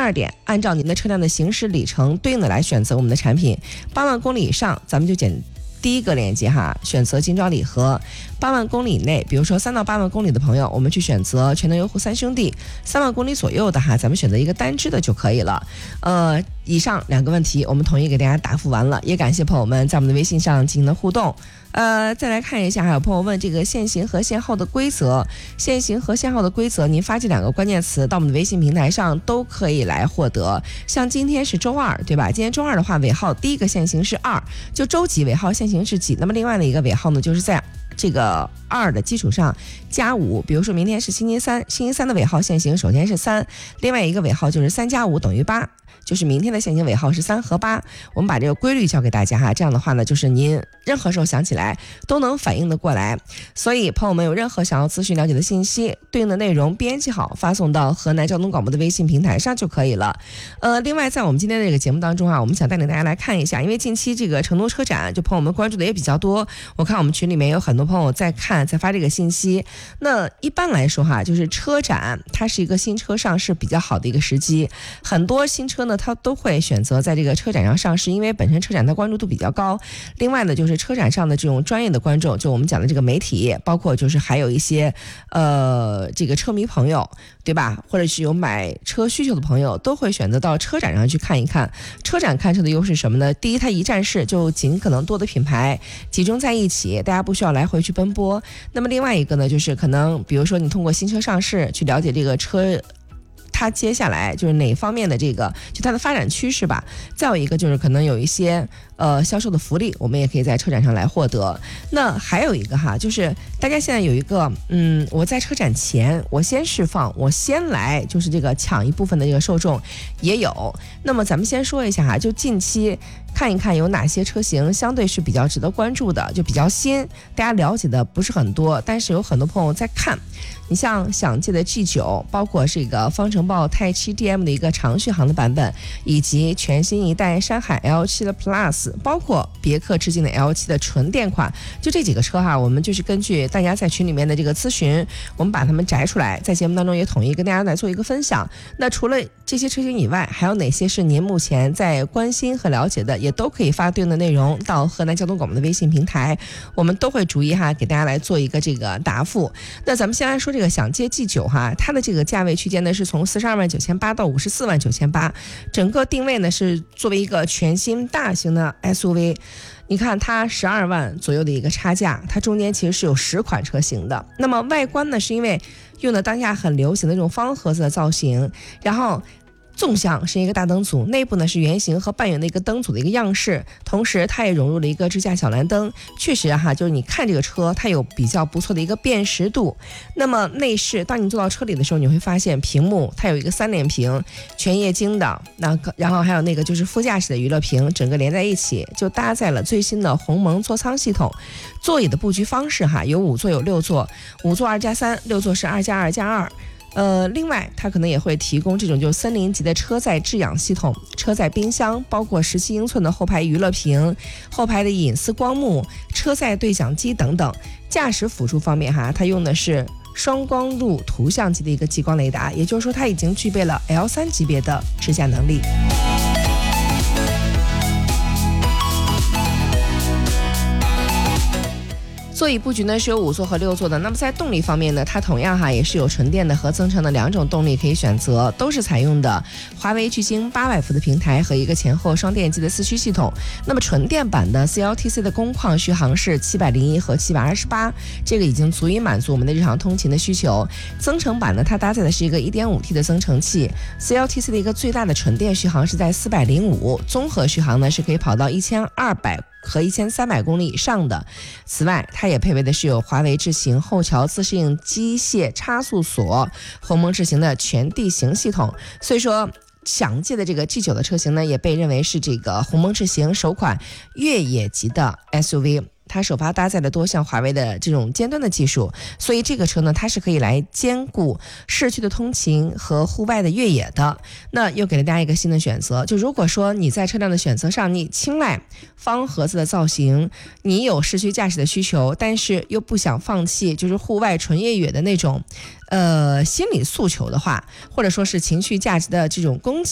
二点，按照您的车辆的行驶里程对应的来选择我们的产品。8万公里以上，咱们就选第一个链接哈，选择精装礼盒。8万公里以内，比如说3到8万公里的朋友，我们去选择全能优护3兄弟。3万公里左右的哈，咱们选择一个单支的就可以了。以上2个问题我们统一给大家答复完了，也感谢朋友们在我们的微信上进行的互动。再来看一下，还有朋友问这个限行和限号的规则。限行和限号的规则，您发这2个关键词到我们的微信平台上都可以来获得。像今天是周二，对吧？今天周二的话，尾号第一个限行是2，就周几尾号限行是几？那么另外的一个尾号呢，就是在这个2的基础上加5，比如说明天是星期三，星期三的尾号限行首先是3，另外一个尾号就是3加5等于8。就是明天的限行尾号是3和8，我们把这个规律教给大家哈，这样的话呢，就是您任何时候想起来都能反应得过来。所以朋友们有任何想要咨询了解的信息，对应的内容编辑好，发送到河南交通广播的微信平台上就可以了。另外在我们今天的这个节目当中啊，我们想带领大家来看一下，因为近期这个成都车展，就朋友们关注的也比较多，我看我们群里面有很多朋友在发这个信息。那一般来说哈，就是车展它是一个新车上市比较好的一个时机，很多新车呢它都会选择在这个车展上上市，因为本身车展它关注度比较高。另外呢，就是车展上的这种专业的观众，就我们讲的这个媒体，包括就是还有一些这个车迷朋友，对吧？或者是有买车需求的朋友，都会选择到车展上去看一看。车展看车的优势是什么呢？第一，它一站式，就尽可能多的品牌集中在一起，大家不需要来回去奔波。那么另外一个呢，就是可能比如说你通过新车上市去了解这个车它接下来就是哪方面的这个就它的发展趋势吧。再有一个就是可能有一些销售的福利，我们也可以在车展上来获得。那还有一个哈，就是大家现在有一个我在车展前我先释放，我先来就是这个抢一部分的这个受众也有。那么咱们先说一下哈，就近期看一看有哪些车型相对是比较值得关注的，就比较新，大家了解的不是很多，但是有很多朋友在看。你像想借的 G9， 包括这个方程豹太7 DM 的一个长续航的版本，以及全新一代山海 L7 的 Plus， 包括别克致敬的 L7 的纯电款，就这几个车哈，我们就是根据大家在群里面的这个咨询，我们把它们摘出来，在节目当中也统一跟大家来做一个分享。那除了这些车型以外，还有哪些是您目前在关心和了解的，也都可以发对应的内容到河南交通广播的微信平台，我们都会逐一哈给大家来做一个这个答复。那咱们先来说这个想借 G9 哈，它的这个价位区间呢是从42万9800到54万9800，整个定位呢是作为一个全新大型的 SUV。你看它12万左右的一个差价，它中间其实是有10款车型的。那么外观呢，是因为用的当下很流行的这种方盒子的造型，然后纵向是一个大灯组，内部呢是圆形和半圆的一个灯组的一个样式，同时它也融入了一个支架小蓝灯。确实哈，就是你看这个车它有比较不错的一个辨识度。那么内饰，当你坐到车里的时候，你会发现屏幕它有一个3连屏全液晶的，然后还有那个就是副驾驶的娱乐屏，整个连在一起，就搭载了最新的鸿蒙座舱系统。座椅的布局方式哈，有5座有6座，5座2+3，6座是2+2+2。另外它可能也会提供这种就是森林级的车载制氧系统，车载冰箱，包括17英寸的后排娱乐屏，后排的隐私光幕，车载对讲机等等。驾驶辅助方面哈，它用的是双光路图像级的一个激光雷达，也就是说它已经具备了 L3 级别的智驾能力。座椅布局呢是有5座和6座的。那么在动力方面呢，它同样也是有纯电的和增程的2种动力可以选择，都是采用的华为巨星800伏的平台和一个前后双电机的4驱系统。那么纯电版的 CLTC 的工况续航是701和728，这个已经足以满足我们的日常通勤的需求。增程版呢，它搭载的是一个 1.5T 的增程器， CLTC 的一个最大的纯电续航是在405，综合续航呢是可以跑到1200和1300公里以上的。此外，它也配备的是有华为智行后桥自适应机械差速锁、鸿蒙智行的全地形系统。所以说想借的这个 G9 的车型呢，也被认为是这个鸿蒙智行首款越野级的 SUV。它首发搭载了多项华为的这种尖端的技术，所以这个车呢，它是可以来兼顾市区的通勤和户外的越野的。那又给了大家一个新的选择，就如果说你在车辆的选择上，你青睐方盒子的造型，你有市区驾驶的需求，但是又不想放弃就是户外纯越野的那种心理诉求的话，或者说是情绪价值的这种供给